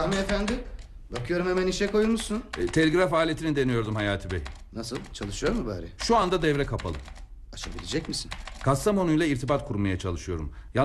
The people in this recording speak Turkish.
Rahmi Efendi, bakıyorum hemen işe koyulmuşsun. Telgraf aletini deniyordum Hayati Bey. Nasıl, çalışıyor mu bari? Şu anda devre kapalı. Açabilecek misin? Kastamonu'yla irtibat kurmaya çalışıyorum.